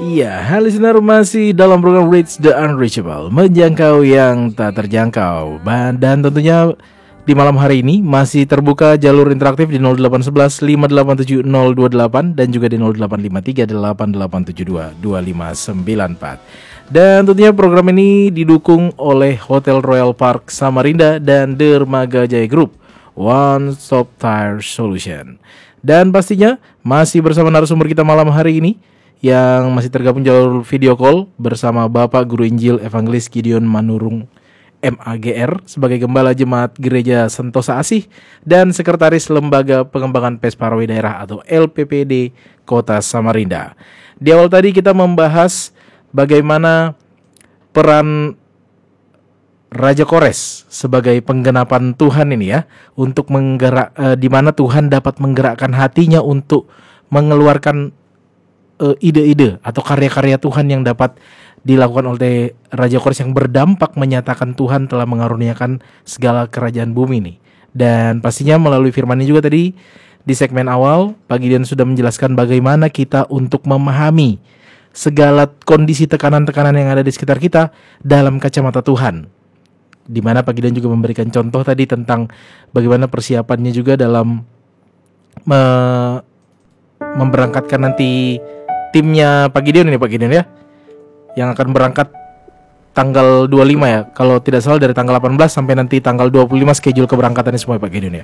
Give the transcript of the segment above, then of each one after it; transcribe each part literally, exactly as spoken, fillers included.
Iya, listener masih dalam program Reach the Unreachable, menjangkau yang tak terjangkau. Dan tentunya di malam hari ini masih terbuka jalur interaktif di nol delapan satu satu lima delapan tujuh nol dua delapan dan juga di nol delapan lima tiga delapan delapan tujuh dua dua lima sembilan empat. Dan tentunya program ini didukung oleh Hotel Royal Park Samarinda dan Dermaga Jaya Group, One Stop Tire Solution. Dan pastinya masih bersama narasumber kita malam hari ini yang masih tergabung jalur video call bersama Bapak Guru Injil Evangelis Gideon Manurung M A G R sebagai Gembala Jemaat Gereja Sentosa Asih dan Sekretaris Lembaga Pengembangan Pesparowi Daerah atau L P P D Kota Samarinda. Di awal tadi kita membahas bagaimana peran Raja Kores sebagai penggenapan Tuhan ini ya, untuk menggerak eh, di mana Tuhan dapat menggerakkan hatinya untuk mengeluarkan Uh, ide-ide atau karya-karya Tuhan yang dapat dilakukan oleh Raja Kores yang berdampak menyatakan Tuhan telah mengaruniakan segala kerajaan bumi ini. Dan pastinya melalui firman-Nya juga tadi di segmen awal Pak Gideon sudah menjelaskan bagaimana kita untuk memahami segala kondisi tekanan-tekanan yang ada di sekitar kita dalam kacamata Tuhan. Di mana Pak Gideon juga memberikan contoh tadi tentang bagaimana persiapannya juga dalam me- memberangkatkan nanti timnya Pak Gideon ini Pak Gideon ya, yang akan berangkat tanggal dua puluh lima ya, kalau tidak salah dari tanggal delapan belas sampai nanti tanggal dua puluh lima schedule keberangkatannya semua Pak Gideon ya.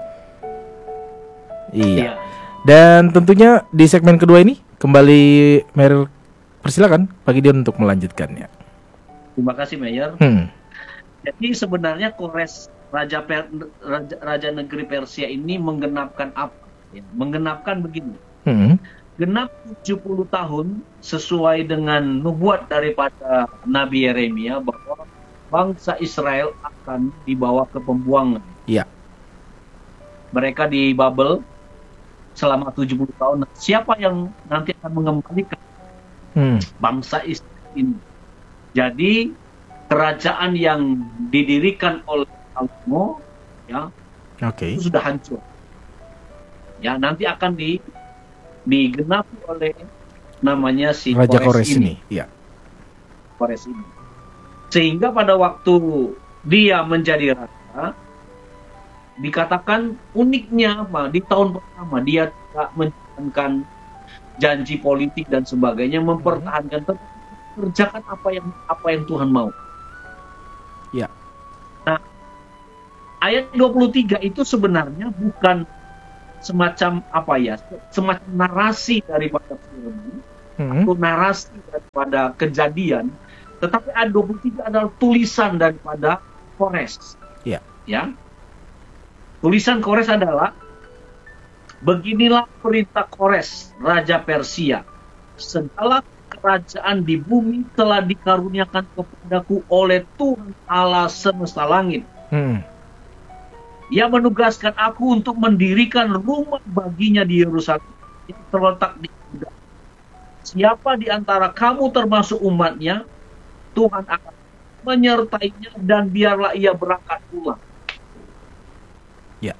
Iya. Dan tentunya di segmen kedua ini kembali Mayor, persilakan Pak Gideon untuk melanjutkannya. Terima kasih Mayor. Hmm. Jadi sebenarnya Kores Raja, per, Raja Raja Negeri Persia ini menggenapkan apa? Ya, menggenapkan begini. Hmm. Genap tujuh puluh tahun sesuai dengan nubuat daripada Nabi Yeremia bahwa bangsa Israel akan dibawa ke pembuangan. Iya. Mereka di Babel selama tujuh puluh tahun. Siapa yang nanti akan mengembalikan hmm. bangsa Israel ini? Jadi kerajaan yang didirikan oleh Salomo ya, okay. itu sudah hancur. Ya, nanti akan di digenapi oleh namanya si Raja Kores, Kores ini. ini. Ya. Kores ini. Sehingga pada waktu dia menjadi raja, dikatakan uniknya apa? Di tahun pertama dia tidak menjalankan janji politik dan sebagainya, mempertahankan tetap kerjakan apa yang apa yang Tuhan mau. Ya. Nah, ayat dua puluh tiga itu sebenarnya bukan semacam apa ya, semacam narasi daripada film hmm. atau narasi daripada kejadian, tetapi ayat dua puluh tiga adalah tulisan daripada Kores. Ya. Ya. Tulisan Kores adalah, beginilah perintah Kores, Raja Persia, segala kerajaan di bumi telah dikaruniakan kepadaku oleh Tuhan Allah semesta langit. Hmm. Ia menugaskan aku untuk mendirikan rumah baginya di Yerusalem yang terletak di Yuda. Siapa di antara kamu termasuk umatnya, Tuhan akan menyertainya dan biarlah ia berangkat pulang. Ya.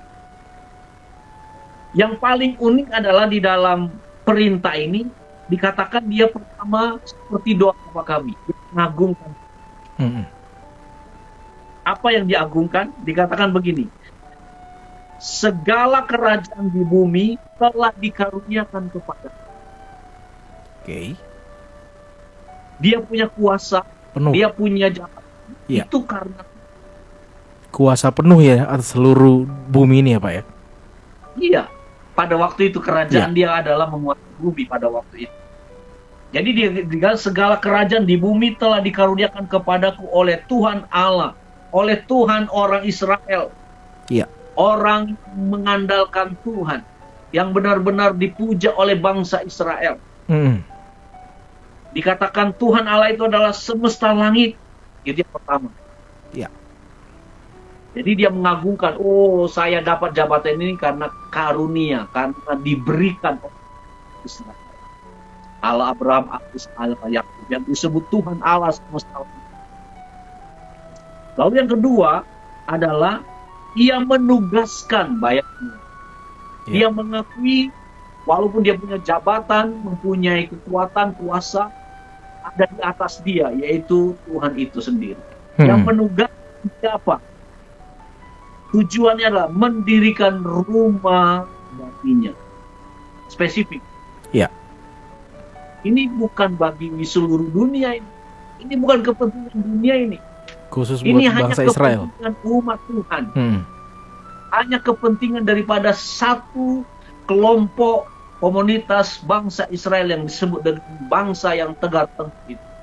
Yang paling unik adalah di dalam perintah ini dikatakan dia pertama seperti doa Bapa kami, mengagungkan. Hmm. Apa yang diagungkan? Dikatakan begini, segala kerajaan di bumi telah dikaruniakan kepada. Oke. Okay. Dia punya kuasa, penuh. Dia punya jabatan. Ya. Itu karena kuasa penuh ya atas seluruh bumi ini ya Pak ya? Iya. Pada waktu itu kerajaan ya. Dia adalah menguasai bumi pada waktu itu. Jadi dia, dia segala kerajaan di bumi telah dikaruniakan kepadaku oleh Tuhan Allah, oleh Tuhan orang Israel. Iya. Orang mengandalkan Tuhan, yang benar-benar dipuja oleh bangsa Israel. Hmm. Dikatakan Tuhan Allah itu adalah semesta langit. Itu yang pertama. Iya. Jadi dia mengagungkan, oh saya dapat jabatan ini karena karunia, karena diberikan oleh Israel. Allah Abraham, Allah Yakub, yang disebut Tuhan Allah semesta langit. Lalu yang kedua adalah ia menugaskan, bayangkan. Yeah. Dia mengakui Walaupun dia punya jabatan, mempunyai kekuatan, kuasa, ada di atas dia, yaitu Tuhan itu sendiri. Hmm. Yang menugaskan siapa? Tujuannya adalah mendirikan rumah baginya. Spesifik. Ya. Ini bukan bagi seluruh dunia ini. Ini bukan kepentingan dunia ini. Khusus buat Ini hanya bangsa Israel. kepentingan umat Tuhan. Hmm. Hanya kepentingan daripada satu kelompok komunitas bangsa Israel yang disebut dengan bangsa yang tegar tengah itu.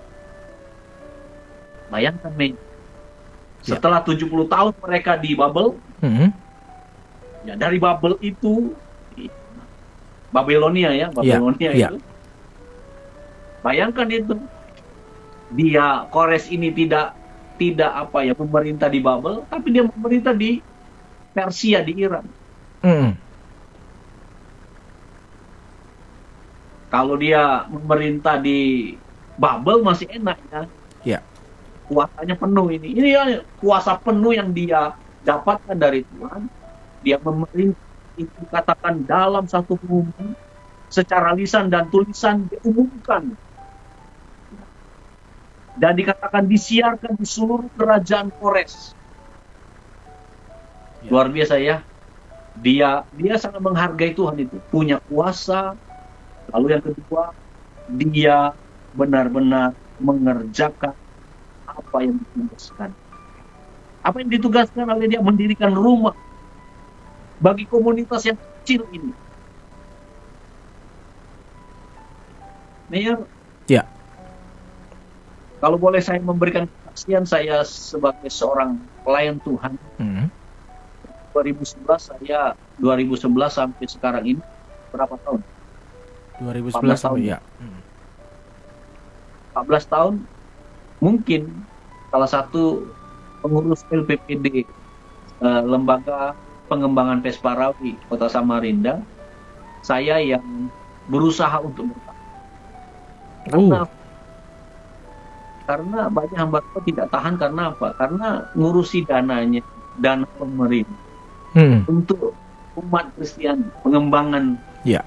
Bayangkan, men. Ya. Setelah tujuh puluh tahun mereka di Babel, Hmm. ya dari Babel itu, Babilonia ya, Babilonia Ya, ya. itu. Bayangkan itu, dia Kores ini tidak tidak apa ya pemerintah di Babel, tapi dia memerintah di Persia, di Iran. Hmm. Kalau dia memerintah di Babel masih enak ya. Ya. Kuasanya penuh ini. Ini ya kuasa penuh yang dia dapatkan dari Tuhan. Dia memerintah itu katakan dalam satu pengumuman secara lisan dan tulisan diumumkan. Dan dikatakan disiarkan di seluruh kerajaan Kores. Ya. Luar biasa ya. Dia dia sangat menghargai Tuhan itu, punya kuasa. Lalu yang kedua, dia benar-benar mengerjakan apa yang ditugaskan. Apa yang ditugaskan oleh dia? Mendirikan rumah bagi komunitas yang kecil ini. Mayor, Ya. kalau boleh saya memberikan kesaksian, saya sebagai seorang pelayan Tuhan, Hmm. dua ribu sebelas saya dua ribu sebelas sampai sekarang ini berapa tahun? dua ribu sebelas sampai tahun. ya. Hmm. empat belas tahun. Mungkin salah satu pengurus L P P D eh, Lembaga Pengembangan Pesparawi Kota Samarinda, saya yang berusaha untuk bertahan. Karena, Oh. karena banyak hamba Tuhan tidak tahan karena apa? Karena ngurusi dananya, dana pemerintah Hmm. untuk umat Kristiani, pengembangan. Ya.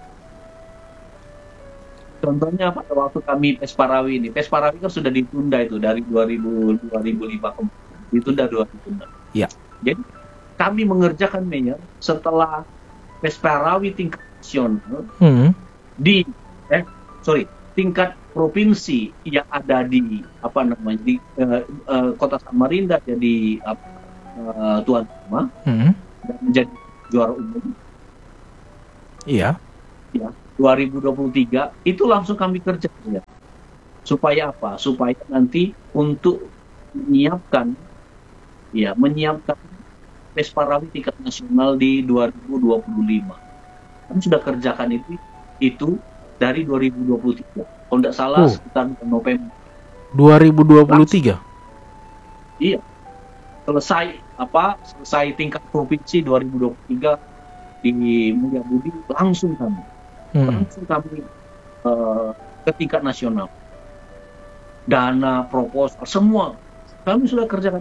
Contohnya pada waktu kami Pesparawi ini, Pesparawi kan sudah ditunda itu dari dua ribu dua ribu lima kemarin, ditunda dua ribu enam. Ya. Jadi kami mengerjakan Mayor setelah Pesparawi tingkat nasional Hmm. di eh sorry tingkat provinsi yang ada di apa namanya di eh, eh, Kota Samarinda jadi apa, eh, tuan rumah Hmm. dan menjadi juara umum. Iya. Ya, dua ribu dua puluh tiga itu langsung kami kerja ya. Supaya apa? Supaya nanti untuk menyiapkan ya, menyiapkan Pesparawi tingkat nasional di dua ribu dua puluh lima. Kami sudah kerjakan itu itu dari dua ribu dua puluh tiga. Kalau tidak salah Oh. sekitar November. dua ribu dua puluh tiga. Iya. Selesai apa? Selesai tingkat provinsi dua ribu dua puluh tiga di Mulia Budi langsung kami Hmm. langsung kami eh, ke tingkat nasional. Dana, proposal, semua kami sudah kerjakan.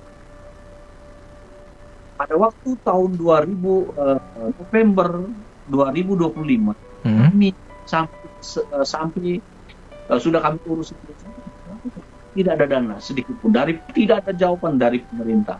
Pada waktu tahun dua ribu eh, November dua ribu dua puluh lima Hmm. kami sampai se- eh, sampai eh, sudah kami urus itu. Tidak ada dana sedikit pun dari tidak ada jawaban dari pemerintah.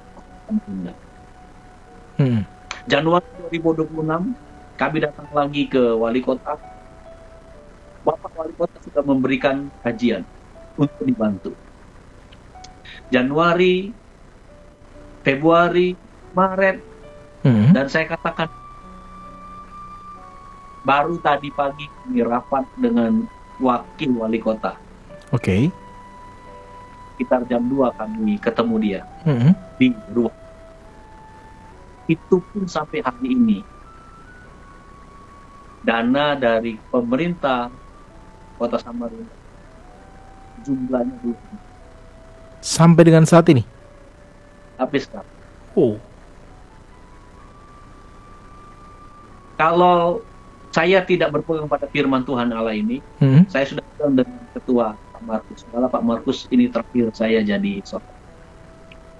Hmm. Januari dua ribu dua puluh enam kami datang lagi ke wali kota. Bapak wali kota sudah memberikan kajian untuk dibantu. Januari, Februari, Maret, Hmm. dan saya katakan baru tadi pagi kami rapat dengan wakil wali kota. Oke. Sekitar jam dua kami ketemu dia Hmm. di ruang. Itu pun sampai hari ini dana dari pemerintah Kota Samarinda jumlahnya belum Sampai dengan saat ini. habis sekarang. Oh. Kalau saya tidak berpegang pada firman Tuhan Allah ini, Hmm. saya sudah bilang dengan ketua Pak Markus, malah Pak Markus ini terakhir saya jadi sopir.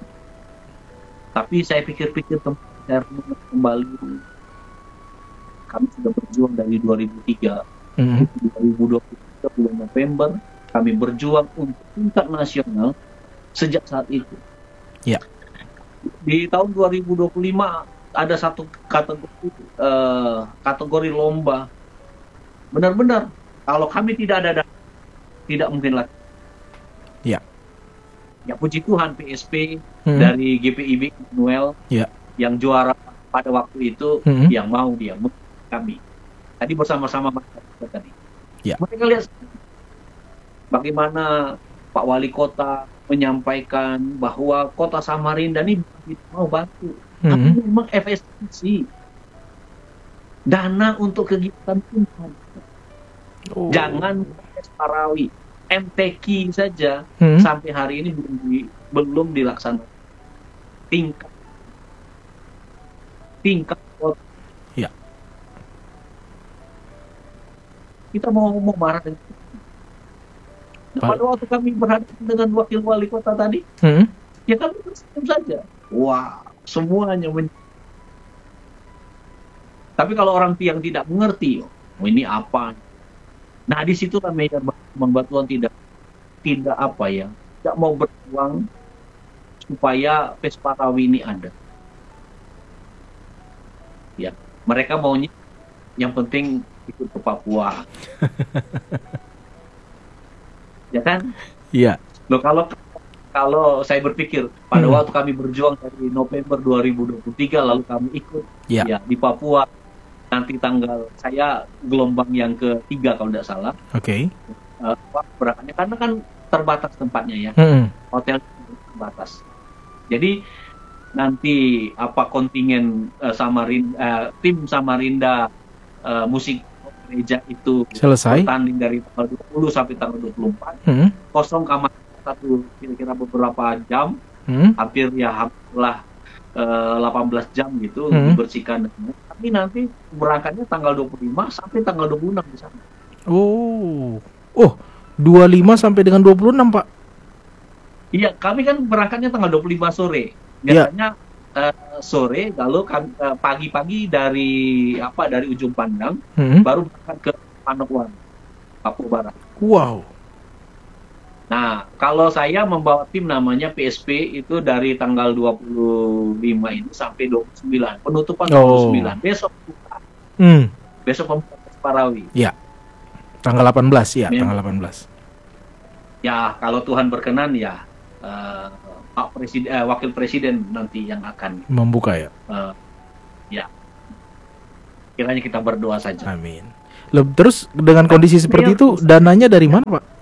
Tapi saya pikir-pikir kembali, kembali kami sudah berjuang dari dua ribu tiga. Mhm. dua ribu dua puluh tiga bulan November kami berjuang untuk tingkat nasional sejak saat itu. Ya. Di tahun dua ribu dua puluh lima ada satu kategori eh, kategori lomba. Benar-benar kalau kami tidak ada dana, tidak mungkin lagi. Ya. Ya puji Tuhan P S P Mhm. dari G P I B Immanuel Ya. yang juara pada waktu itu Mhm. yang mau dia kami. Tadi bersama-sama masyarakat tadi. Ya. Mereka lihat bagaimana Pak Wali Kota menyampaikan bahwa Kota Samarinda ini mau bantu. Tapi Mhm. memang efisiensi dana untuk kegiatan Tuhan. Oh. Jangan Parawi, M T Q saja Mhm. sampai hari ini belum di, belum dilaksanakan. Tingkat tingkat kota. Ya. Kita mau mau marah dengan nah, Pak- pada waktu kami berhadapan dengan wakil wali kota tadi, Mhm. ya kami tersenyum saja. Wah, semuanya men- tapi kalau orang yang tidak mengerti, oh, ini apa? Nah, disitulah Mayor Bang Batuan tidak tidak apa ya, tidak mau berjuang supaya Pesparawi ini ada. Ya, mereka maunya yang penting ikut ke Papua. Ya kan? Iya. Loh, kalau kalau saya berpikir pada Hmm. waktu kami berjuang dari November dua ribu dua puluh tiga lalu kami ikut Ya. ya di Papua nanti tanggal saya gelombang yang ketiga kalau tidak salah Oke. uh, berangkatnya karena kan terbatas tempatnya ya, Mhm. hotel terbatas. Jadi nanti apa kontingen uh, Samarinda uh, tim Samarinda uh, musik gereja itu Selesai. bertanding dari tanggal dua puluh sampai tanggal dua puluh empat, Mhm. kosong kamar satu kira-kira beberapa jam, Mhm. hampir ya hampirlah eh, delapan belas jam gitu Hmm. dibersihkan. Tapi nanti berangkatnya tanggal dua puluh lima sampai tanggal dua puluh enam di sana. Oh. Oh, dua puluh lima sampai dengan dua puluh enam, Pak. Iya, kami kan berangkatnya tanggal dua puluh lima sore. Iya. Biasanya eh, sore lalu kami, eh, pagi-pagi dari apa dari ujung Pandang Mhm. baru berangkat ke Manokwari, Papua Barat. Wow. Nah, kalau saya membawa tim namanya P S P itu dari tanggal dua puluh lima ini sampai dua puluh sembilan. Penutupan dua puluh sembilan. Oh. Besok buka. Hmm. Besok pembukaan Parawi. Ya. Tanggal delapan belas ya, Mem- tanggal delapan belas. Ya, kalau Tuhan berkenan ya eh, Pak Presiden, eh, Wakil Presiden nanti yang akan Membuka ya. eh, ya. Kiranya kita berdoa saja. Amin. Loh, terus dengan kondisi seperti itu dananya dari mana, Pak?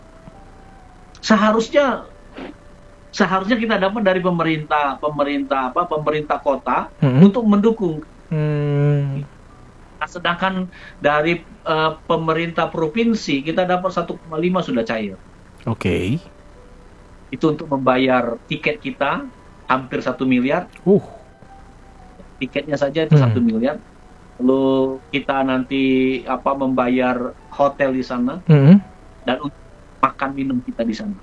Seharusnya seharusnya kita dapat dari pemerintah, pemerintah apa, pemerintah kota Mhm. untuk mendukung. Hmm. Nah, sedangkan dari eh, pemerintah provinsi kita dapat satu koma lima sudah cair. Oke. Itu untuk membayar tiket kita hampir satu miliar. Uh. Tiketnya saja itu Hmm. satu miliar. Lalu kita nanti apa membayar hotel di sana Mhm. dan untuk makan minum kita di sana.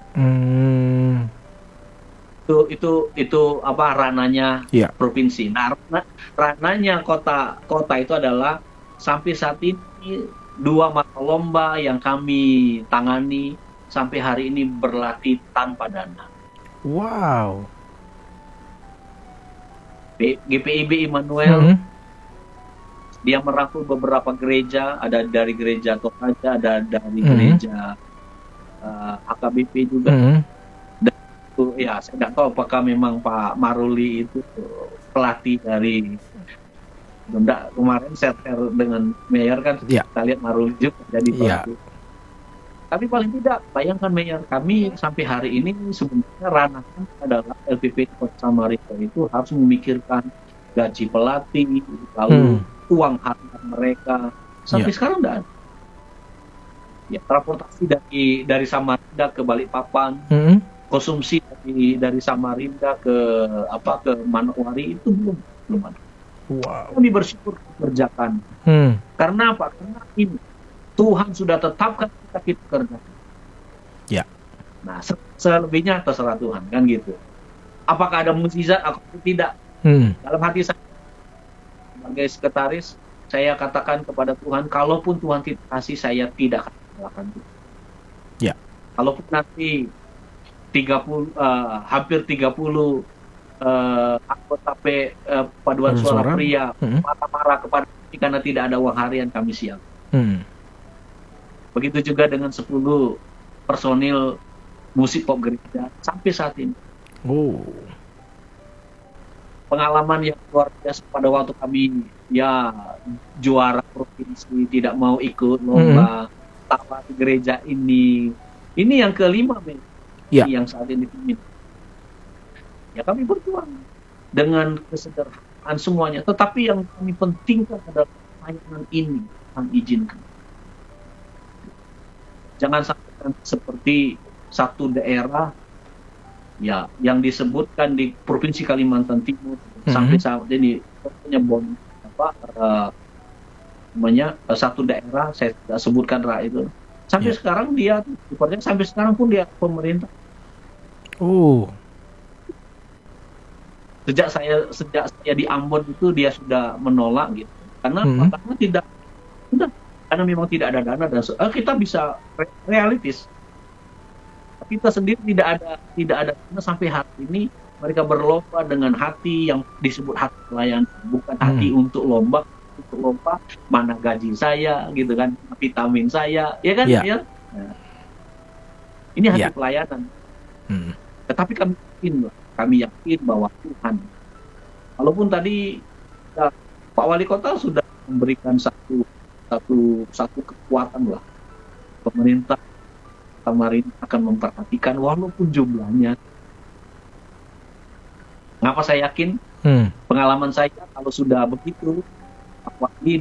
Hmm. Itu itu itu apa rananya Iya. provinsi. Nah, rana- rananya kota kota itu adalah sampai saat ini dua mata lomba yang kami tangani sampai hari ini berlatih tanpa dana. Wow. B- G P I B Immanuel Mhm. dia merangkul beberapa gereja, ada dari gereja Toraja, ada dari Mhm. gereja uh, A K B P juga. Mhm. Itu ya saya tidak tahu apakah memang Pak Maruli itu pelatih dari Enggak, kemarin saya share dengan Mayor kan, Ya. kita lihat Maruli juga jadi Ya. pelatih. Tapi paling tidak, bayangkan Mayor, kami sampai hari ini sebenarnya ranahnya adalah L P P Kota Samarinda itu harus memikirkan gaji pelatih, lalu Hmm. uang harian mereka. Sampai Ya. sekarang enggak ada. Ya, transportasi dari dari Samarinda ke Balikpapan, Mhm. konsumsi dari dari Samarinda ke apa ke Manokwari itu belum belum ada. Wow. Kami bersyukur kerjakan. Hmm. Karena apa? Karena ini Tuhan sudah tetapkan kita kita kerja. Ya. Nah, se- selebihnya terserah Tuhan kan gitu. Apakah ada mukjizat atau tidak? Hmm. Dalam hati saya sebagai sekretaris, saya katakan kepada Tuhan, kalaupun Tuhan tidak kasih, saya tidak akan melakukan itu. Ya. Kalaupun nanti tiga puluh uh, hampir tiga puluh uh, anggota P, uh, paduan suara, Suara. pria Hmm. marah-marah kepada kami karena tidak ada uang harian, kami siap. Hmm. Begitu juga dengan sepuluh personil musik pop gereja sampai saat ini. Oh. Pengalaman yang luar biasa pada waktu kami ya juara provinsi, tidak mau ikut lomba tawa di gereja ini. Ini yang kelima, men. Ya. Yang saat ini diminta. Ya kami berjuang dengan kesederhanaan semuanya. Tetapi yang kami pentingkan adalah pelayanan ini yang izinkan. Jangan sampai seperti satu daerah ya yang disebutkan di Provinsi Kalimantan Timur Mm-hmm. sampai saat ini contohnya Bon apa uh, namanya uh, satu daerah saya tidak sebutkan ra itu sampai Yeah. sekarang dia sepertinya sampai sekarang pun dia pemerintah. Oh. Sejak saya sejak saya di Ambon itu dia sudah menolak gitu karena Mm-hmm. karena tidak sudah karena memang tidak ada dana dan uh, kita bisa re- realistis. Kita sendiri tidak ada tidak ada karena sampai hari ini mereka berlomba dengan hati yang disebut hati pelayan, bukan hati Hmm. untuk lomba untuk lomba mana gaji saya gitu kan, vitamin saya ya kan Ya. ya. Nah, ini hati Ya. pelayanan. Hmm. Tetapi kami yakin kami yakin bahwa Tuhan walaupun tadi ya, Pak Wali Kota sudah memberikan satu satu satu kekuatan lah pemerintah kemarin akan memperhatikan walaupun jumlahnya. Mengapa saya yakin? Hmm. Pengalaman saya kalau sudah begitu, Pak Wali